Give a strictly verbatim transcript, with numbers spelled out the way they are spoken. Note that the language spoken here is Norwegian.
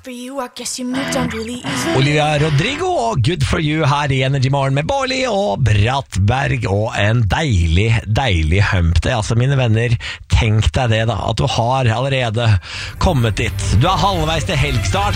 for you, I guess you moved on really easily. Olivia Rodrigo og Good for you her i Energy Morgen med Bårli og Brattberg, og en deilig, deilig hump day. Altså, mine venner, tenk deg det da, at du har allerede kommet dit. Du er halvveis til helgstart.